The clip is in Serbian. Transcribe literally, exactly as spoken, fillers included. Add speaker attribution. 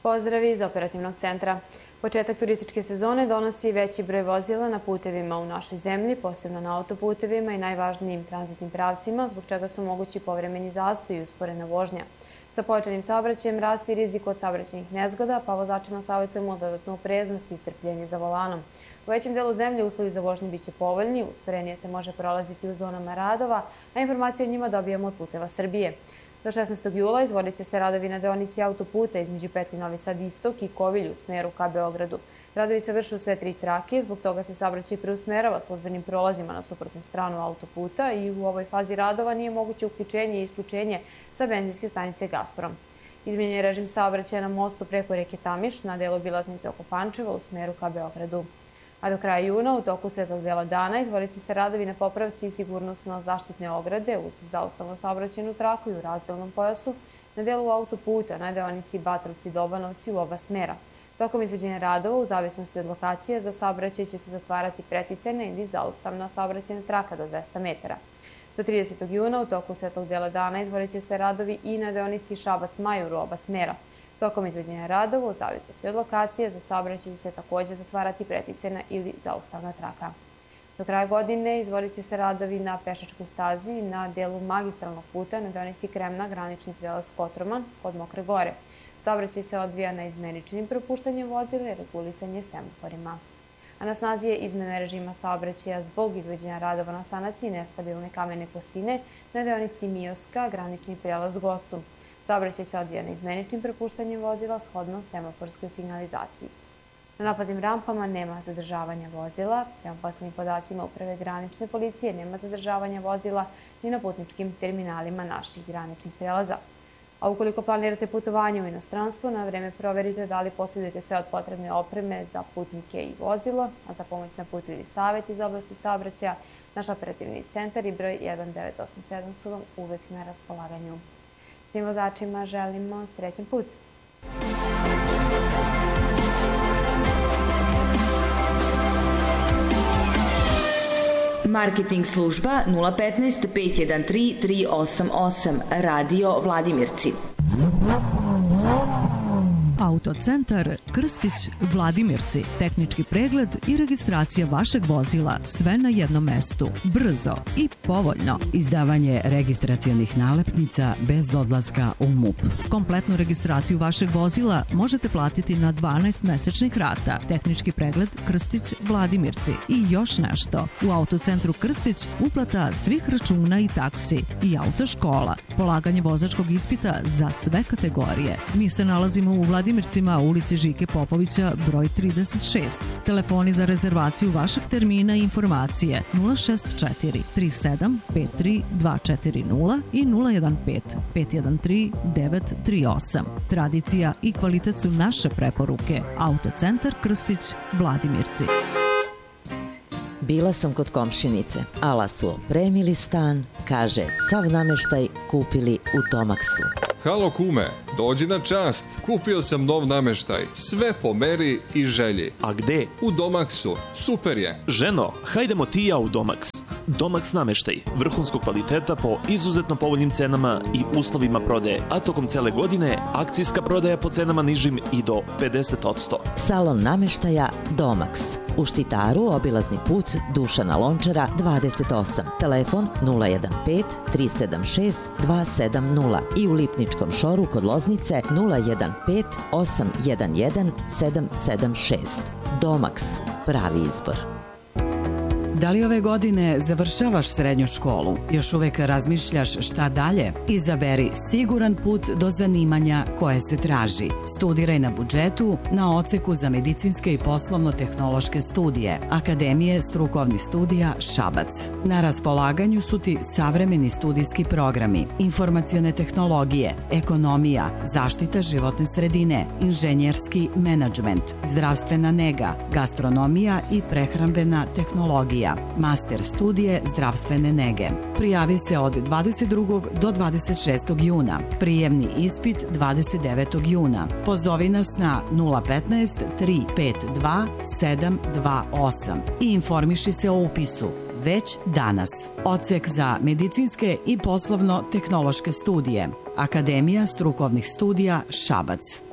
Speaker 1: Pozdravi iz operativnog centra. Početak turističke sezone donosi veći broj vozila na putevima u našoj zemlji, posebno na autoputevima i najvažnijim tranzitnim pravcima, zbog čega su mogući povremeni zastoji i usporena vožnja. Sa pojačanim saobraćajem raste i rizik od saobraćajnih nezgoda, pa vozačima savjetujemo dodatnu opreznost i strpljenje za volanom. U većem delu zemlje uslovi za vožnju biće povoljni, usporenije se može prolaziti u zonama radova, a informacije o njima dobijamo od Puteva Srbije. Do šesnaestog jula izvodit će se radovi na deonici autoputa između petlje Novi Sad Istok i Kovilj u smeru ka Beogradu. Radovi se vrše u sve tri trake, zbog toga se saobraćaj preusmerava službenim prolazima na suprotnu stranu autoputa i u ovoj fazi radova nije moguće uključenje i isključenje sa benzinske stanice Gazprom. Izmenjen je režim saobraćaja na mostu preko reke Tamiš na delu obilaznice oko Pančeva u smeru ka Beogradu. A do kraja juna, u toku svetog dela dana, izvodit će se radovi na popravci i sigurnosno-zaštitne ograde uz zaustavnu saobraćajnu traku i u razdelnom pojasu na delu autoputa na deonici Batrovci-Dobanovci u oba smera. Tokom izvođenja radova, u zavisnosti od lokacije, za saobraćaj će se zatvarati preticajna ili zaustavna saobraćajna traka do dvesta metara. Do tridesetog juna, u toku svetog dela dana, izvodit će se radovi i na deonici Šabac-Majur u oba smera. Tokom izvođenja radova, u zavisnosti od lokacije, za saobraćaj će se također zatvarati preticajna ili zaustavna traka. Do kraja godine izvodit će se radovi na pešačkoj stazi i na delu magistralnog puta na deonici Kremna, granični prijelaz Kotroman kod Mokre Gore. Saobraćaj se odvija na izmeničnim propuštanjem vozila i regulisanje semaforima. A na snazi je izmena režima saobraćaja zbog izvođenja radova na sanaciji nestabilne kamene kosine na deonici Mioska, granični prijelaz Gostun. Saobraćaj se odvija na izmeničnim propuštanjem vozila shodno semaforskoj signalizaciji. Na naplatnim rampama nema zadržavanja vozila. Prema poslednjim podacima Uprave granične policije nema zadržavanja vozila ni na putničkim terminalima naših graničnih prelaza. A ukoliko planirate putovanje u inostranstvo, na vreme proverite da li posjedujete sve od potrebne opreme za putnike i vozilo, a za pomoć na putu ili savjet iz oblasti saobraćaja, naš operativni centar i broj jedan devet osam sedam su vam uvek na raspolaganju. Svim vozačima želimo srećan put.
Speaker 2: Marketing služba nula petnaest pet jedan tri tri osam osam, Radio Vladimirci.
Speaker 3: Autocentar Krstić Vladimirci. Tehnički pregled i registracija vašeg vozila sve na jednom mestu. Brzo i povoljno.
Speaker 4: Izdavanje registracionih nalepnica bez odlaska u M U P.
Speaker 3: Kompletnu registraciju vašeg vozila možete platiti na dvanaest mesečnih rata. Tehnički pregled Krstić Vladimirci. I još nešto. U Autocentru Krstić uplata svih računa i taksi i autoškola. Polaganje vozačkog ispita za sve kategorije. Mi se nalazimo u Vladimirci Vladimircima, ulici Žike Popovića, broj trideset šest. Telefoni za rezervaciju vašeg termina i informacije nula šest četiri tri sedam pet tri dva četiri nula i nula jedan pet pet jedan tri devet tri osam. Tradicija i kvalitet su naše preporuke. Autocentar Krstić Vladimirci.
Speaker 5: Bila sam kod komšinice. Ala su opremili stan, kaže, sav nameštaj kupili u Domaksu.
Speaker 6: Halo kume, dođi na čast. Kupio sam nov nameštaj, sve po meri i želji.
Speaker 7: A gde?
Speaker 6: U Domaksu, super je.
Speaker 7: Ženo, hajdemo ti i ja u Domaks. Domaks nameštaj, vrhunskog kvaliteta po izuzetno povoljnim cenama i uslovima prodaje, a tokom cele godine akcijska prodaja po cenama nižim i do pedeset posto.
Speaker 5: Salon nameštaja Domaks. U Štitaru obilazni put Dušana Lončara dvadeset osam. Telefon nula jedan pet tri sedam šest dva sedam nula i u Lipničkom šoru kod Loznice nula jedan pet osam jedan jedan sedam sedam šest. Domaks, pravi izbor.
Speaker 4: Da li ove godine završavaš srednju školu? Još uvek razmišljaš šta dalje? Izaberi siguran put do zanimanja koje se traži. Studiraj na budžetu na odseku za medicinske i poslovno-tehnološke studije Akademije strukovnih studija Šabac. Na raspolaganju su ti savremeni studijski programi, informacione tehnologije, ekonomija, zaštita životne sredine, inženjerski menadžment, zdravstvena nega, gastronomija i prehrambena tehnologija. Master studije zdravstvene nege. Prijavi se od dvadeset drugog do dvadeset šestog juna. Prijemni ispit dvadeset devetog juna. Pozovi nas na nula petnaest tri pet dva sedam dva osam i informiši se o upisu već danas. Odsek za medicinske i poslovno-tehnološke studije. Akademija strukovnih studija Šabac.